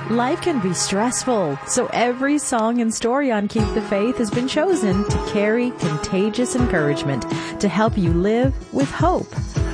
Life can be stressful, so every song and story on Keep the Faith has been chosen to carry contagious encouragement to help you live with hope.